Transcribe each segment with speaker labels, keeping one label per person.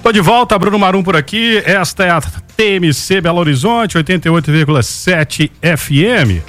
Speaker 1: Tô de volta, Bruno Marum por aqui. Esta é a TMC Belo Horizonte, 88,7 FM.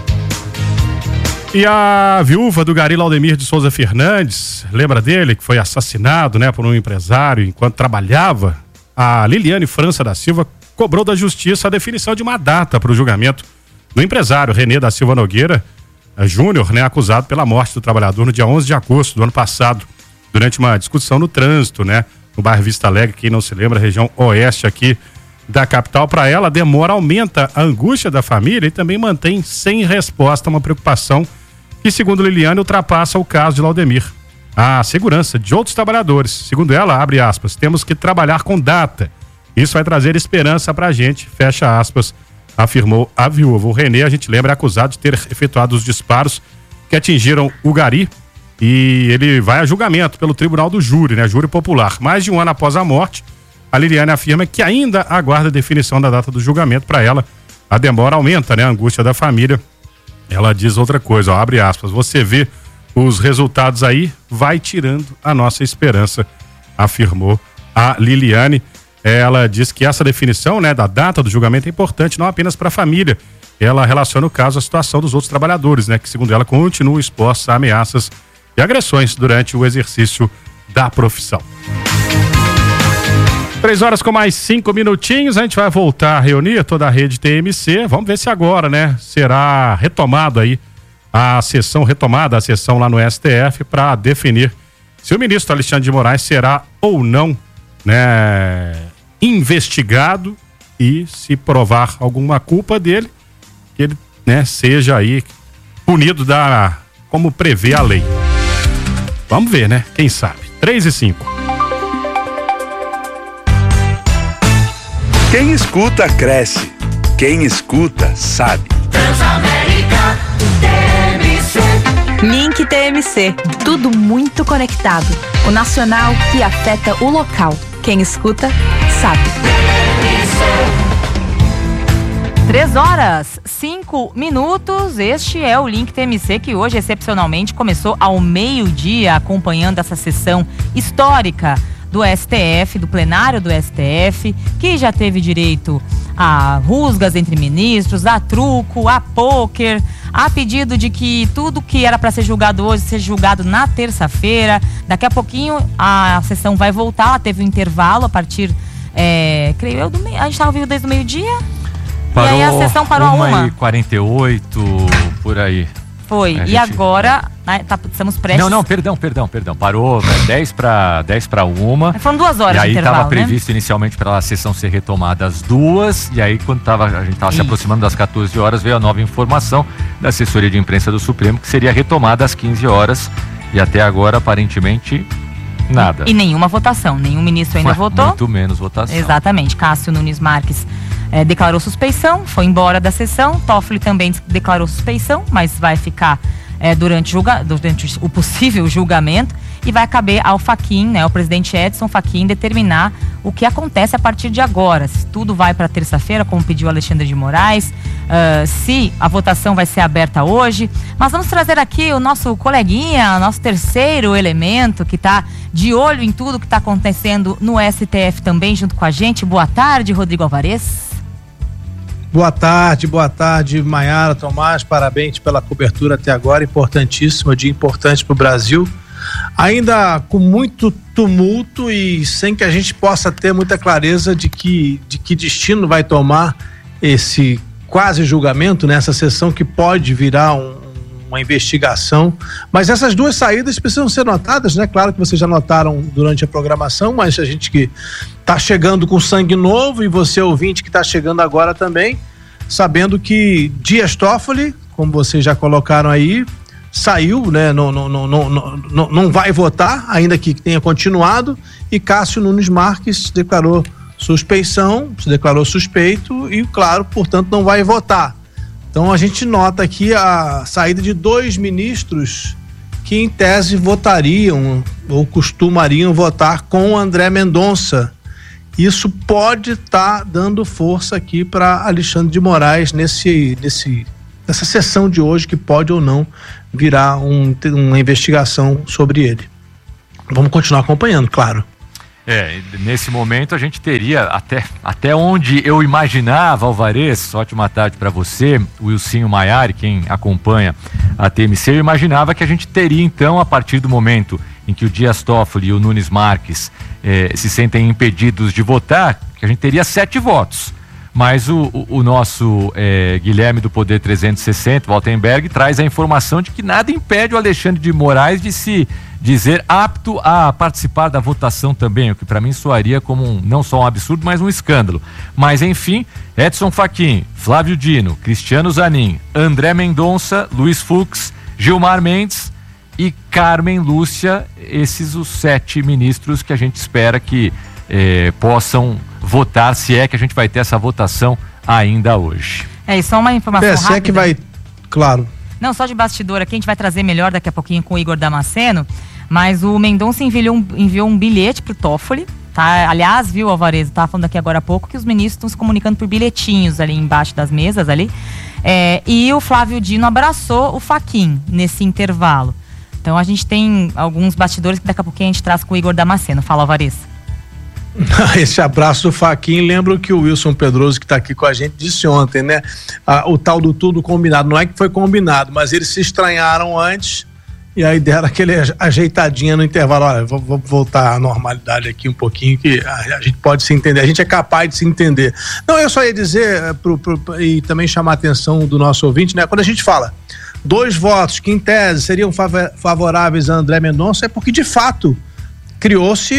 Speaker 1: E a viúva do Gari Laudemir de Souza Fernandes, lembra dele, que foi assassinado, né, por um empresário enquanto trabalhava? A Liliane França da Silva cobrou da justiça a definição de uma data para o julgamento do empresário Renê da Silva Nogueira Júnior, né, acusado pela morte do trabalhador no dia 11 de agosto do ano passado, durante uma discussão no trânsito, né, no bairro Vista Alegre, quem não se lembra, região oeste aqui da capital. Para ela, a demora aumenta a angústia da família e também mantém sem resposta uma preocupação que, segundo Liliane, ultrapassa o caso de Laudemir. A segurança de outros trabalhadores. Segundo ela, abre aspas, temos que trabalhar com data. Isso vai trazer esperança pra gente, fecha aspas, afirmou a viúva. O Renê, a gente lembra, é acusado de ter efetuado os disparos que atingiram o Gari e ele vai a julgamento pelo Tribunal do Júri, né? Júri Popular. Mais de um ano após a morte, a Liliane afirma que ainda aguarda a definição da data do julgamento. Para ela, a demora aumenta, né? A angústia da família. Ela diz outra coisa, ó, abre aspas, você vê os resultados aí, vai tirando a nossa esperança, afirmou a Liliane. Ela diz que essa definição, né, da data do julgamento é importante não apenas para a família. Ela relaciona o caso à situação dos outros trabalhadores, né, que segundo ela continuam expostos a ameaças e agressões durante o exercício da profissão. 3h com mais 5 minutinhos, a gente vai voltar a reunir toda a rede TMC. Vamos ver se agora, né, será retomada aí a sessão lá no STF para definir se o ministro Alexandre de Moraes será ou não, né, investigado e se provar alguma culpa dele, que ele, né, seja aí punido como prevê a lei. Vamos ver, né? Quem sabe? 3h05.
Speaker 2: Quem escuta, cresce. Quem escuta, sabe.
Speaker 3: Transamérica TMC.
Speaker 4: Link TMC. Tudo muito conectado. O nacional que afeta o local. Quem escuta, sabe.
Speaker 5: 3h05. Este é o Link TMC, que hoje, excepcionalmente, começou ao meio-dia, acompanhando essa sessão histórica do STF, do plenário do STF, que já teve direito a rusgas entre ministros, a truco, a pôquer, a pedido de que tudo que era para ser julgado hoje seja julgado na terça-feira. Daqui a pouquinho a sessão vai voltar, ela teve um intervalo a partir, creio eu, a gente estava vivo desde o meio-dia?
Speaker 6: Parou,
Speaker 5: e aí a sessão parou a
Speaker 6: 1h48, por aí.
Speaker 5: Foi, e agora, né, estamos prestes...
Speaker 6: Não, perdão. Parou 10 para 1.
Speaker 5: Foram 2 horas
Speaker 6: de intervalo,
Speaker 5: né?
Speaker 6: E aí estava previsto inicialmente para a sessão ser retomada às 2, e aí quando a gente estava se aproximando das 14 horas, veio a nova informação da assessoria de imprensa do Supremo que seria retomada às 15 horas, e até agora, aparentemente, nada.
Speaker 5: E nenhuma votação, nenhum ministro ainda votou.
Speaker 6: Muito menos votação.
Speaker 5: Exatamente, Cássio Nunes Marques declarou suspeição, foi embora da sessão. Toffoli também declarou suspeição, mas vai ficar durante o possível julgamento, e vai caber ao Fachin, né, o presidente Edson Fachin, determinar o que acontece a partir de agora. Se tudo vai para terça-feira, como pediu Alexandre de Moraes, se a votação vai ser aberta hoje. Mas vamos trazer aqui o nosso coleguinha, nosso terceiro elemento, que está de olho em tudo que está acontecendo no STF também, junto com a gente. Boa tarde, Rodrigo Alvarez.
Speaker 7: Boa tarde, Maiara, Tomás, parabéns pela cobertura até agora, importantíssimo, dia importante para o Brasil, ainda com muito tumulto e sem que a gente possa ter muita clareza de que destino vai tomar esse quase julgamento nessa sessão, que pode virar uma investigação, mas essas duas saídas precisam ser notadas, né? Claro que vocês já notaram durante a programação, mas a gente que está chegando com sangue novo, e você ouvinte que está chegando agora também, sabendo que Dias Toffoli, como vocês já colocaram aí, saiu, né? Não vai votar, ainda que tenha continuado, e Cássio Nunes Marques declarou suspeição, se declarou suspeito e, claro, portanto, não vai votar. Então a gente nota aqui a saída de 2 ministros que em tese votariam ou costumariam votar com André Mendonça. Isso pode estar dando força aqui para Alexandre de Moraes nessa sessão de hoje, que pode ou não virar uma investigação sobre ele. Vamos continuar acompanhando, claro.
Speaker 6: Nesse momento a gente teria, até onde eu imaginava, Alvarez, ótima tarde para você, Wilsinho Maiari, quem acompanha a TMC, eu imaginava que a gente teria então, a partir do momento em que o Dias Toffoli e o Nunes Marques se sentem impedidos de votar, que a gente teria 7 votos. Mas o nosso Guilherme do Poder 360, Waltenberg, traz a informação de que nada impede o Alexandre de Moraes de se dizer apto a participar da votação também, o que para mim soaria como não só um absurdo, mas um escândalo. Mas enfim, Edson Fachin, Flávio Dino, Cristiano Zanin, André Mendonça, Luiz Fux, Gilmar Mendes e Carmen Lúcia, esses os 7 ministros que a gente espera que possam votar, se é que a gente vai ter essa votação ainda hoje.
Speaker 5: E só uma informação rápida.
Speaker 7: Se é que vai, claro.
Speaker 5: Não, só de bastidor aqui, a gente vai trazer melhor daqui a pouquinho com o Igor Damasceno, mas o Mendonça enviou um bilhete pro Toffoli, tá? Aliás, viu, Alvarez, eu tava falando aqui agora há pouco que os ministros estão se comunicando por bilhetinhos ali embaixo das mesas ali, e o Flávio Dino abraçou o Fachin nesse intervalo. Então a gente tem alguns bastidores que daqui a pouquinho a gente traz com o Igor Damasceno. Fala, Alvarez.
Speaker 7: Esse abraço do Fachin, lembro que o Wilson Pedroso, que está aqui com a gente, disse ontem, né? O tal do tudo combinado, não é que foi combinado, mas eles se estranharam antes e aí deram aquele ajeitadinha no intervalo. Olha, vou voltar à normalidade aqui um pouquinho, que a gente pode se entender, a gente é capaz de se entender. Não, eu só ia dizer e também chamar a atenção do nosso ouvinte, né? Quando a gente fala 2 votos que em tese seriam favoráveis a André Mendonça, é porque de fato criou-se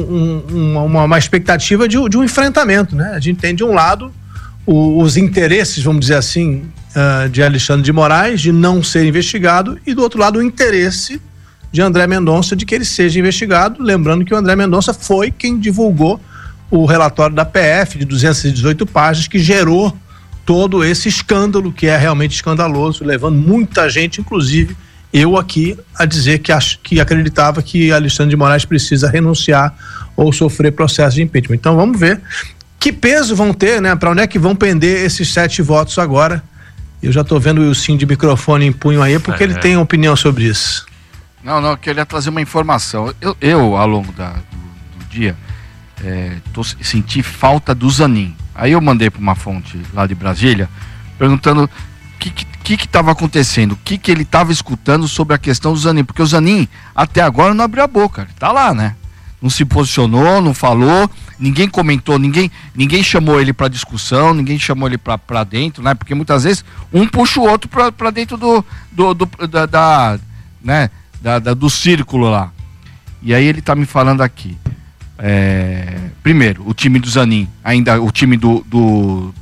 Speaker 7: uma expectativa de um enfrentamento, né? A gente tem de um lado os interesses, vamos dizer assim, de Alexandre de Moraes de não ser investigado, e do outro lado o interesse de André Mendonça de que ele seja investigado, lembrando que o André Mendonça foi quem divulgou o relatório da PF de 218 páginas que gerou todo esse escândalo, que é realmente escandaloso, levando muita gente, inclusive eu aqui, a dizer que acreditava que Alexandre de Moraes precisa renunciar ou sofrer processo de impeachment. Então vamos ver que peso vão ter, né? Para onde é que vão pender esses 7 votos agora? Eu já estou vendo o Wilson de microfone em punho aí, porque ele tem opinião sobre isso.
Speaker 8: Não, eu queria trazer uma informação. Eu ao longo do dia, senti falta do Zanin. Aí eu mandei para uma fonte lá de Brasília, perguntando o que estava acontecendo, o que ele estava escutando sobre a questão do Zanin, porque o Zanin até agora não abriu a boca, ele tá lá, né? Não se posicionou, não falou, ninguém comentou, ninguém chamou ele para discussão, ninguém chamou ele para dentro, né? Porque muitas vezes um puxa o outro para dentro do círculo lá. E aí ele tá me falando aqui, primeiro, o time do Zanin, ainda o time do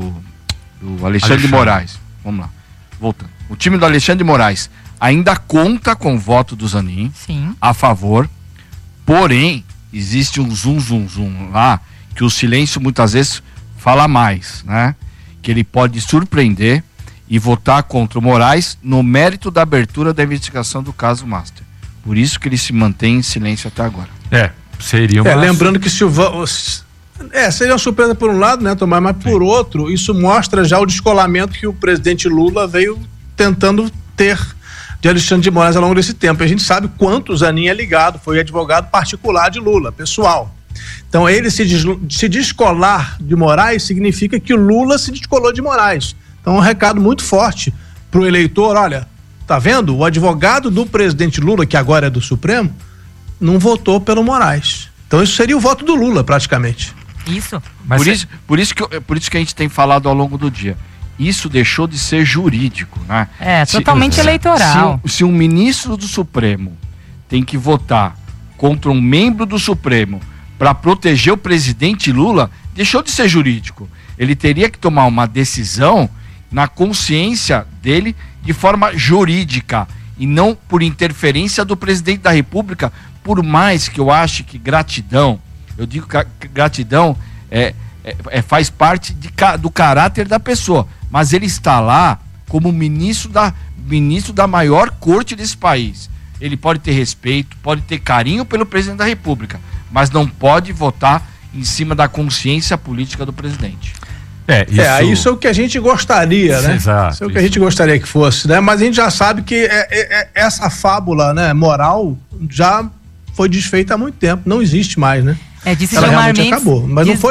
Speaker 8: Alexandre de Moraes. Vamos lá, voltando. O time do Alexandre de Moraes ainda conta com o voto do Zanin.
Speaker 5: Sim.
Speaker 8: A favor, porém, existe um zum lá, que o silêncio muitas vezes fala mais, né? Que ele pode surpreender e votar contra o Moraes no mérito da abertura da investigação do caso Master. Por isso que ele se mantém em silêncio até agora.
Speaker 6: Seria uma...
Speaker 7: lembrando que seria uma surpresa por um lado, né, Tomás? Mas por outro, isso mostra já o descolamento que o presidente Lula veio tentando ter de Alexandre de Moraes ao longo desse tempo. A gente sabe quanto o Zanin é ligado, foi advogado particular de Lula, pessoal. Então ele se descolar de Moraes significa que o Lula se descolou de Moraes. Então um recado muito forte pro eleitor: olha, tá vendo? O advogado do presidente Lula, que agora é do Supremo, não votou pelo Moraes. Então isso seria o voto do Lula, praticamente.
Speaker 5: Isso.
Speaker 8: Por isso que a gente tem falado ao longo do dia. Isso deixou de ser jurídico, né?
Speaker 5: Totalmente eleitoral.
Speaker 8: Se um ministro do Supremo tem que votar contra um membro do Supremo para proteger o presidente Lula, deixou de ser jurídico. Ele teria que tomar uma decisão na consciência dele de forma jurídica e não por interferência do presidente da República, por mais que eu ache que gratidão, eu digo que gratidão faz parte do caráter da pessoa, mas ele está lá como ministro da maior corte desse país. Ele pode ter respeito, pode ter carinho pelo presidente da República, mas não pode votar em cima da consciência política do presidente.
Speaker 7: Isso é o que a gente gostaria, né?
Speaker 6: Exato,
Speaker 7: isso é o que a gente gostaria que fosse, né? Mas a gente já sabe que essa fábula, né, moral já foi desfeita há muito tempo, não existe mais, né?
Speaker 5: Disse
Speaker 7: ela
Speaker 5: Gilmar
Speaker 7: realmente
Speaker 5: Mendes,
Speaker 7: acabou. Mas não foi